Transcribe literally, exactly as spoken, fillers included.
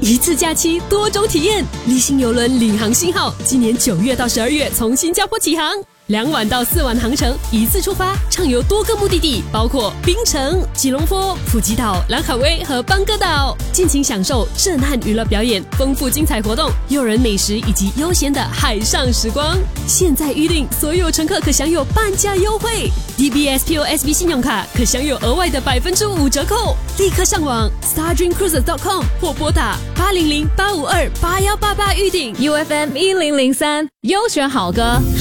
一次假期多种体验，立信邮轮领航信号今年九月到十二月从新加坡起航，两晚到四晚航程，一次出发，畅游多个目的地，包括槟城、吉隆坡、普吉岛、兰卡威和邦哥岛，尽情享受震撼娱乐表演、丰富精彩活动、诱人美食以及悠闲的海上时光。现在预定，所有乘客可享有半价优惠 ，D B S P O S B 信用卡可享有额外的百分之五折扣。立刻上网 star dream cruises dot com 或拨打八零零八五二八幺八八预订。 U F M 一零零三优选好歌。